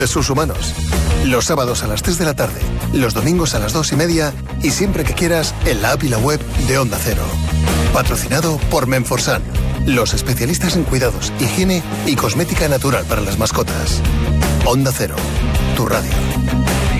Jesús Humanos. Los sábados a las 3 de la tarde, los domingos a las 2:30 y siempre que quieras en la app y la web de Onda Cero. Patrocinado por Menforsan, los especialistas en cuidados, higiene y cosmética natural para las mascotas. Onda Cero, tu radio.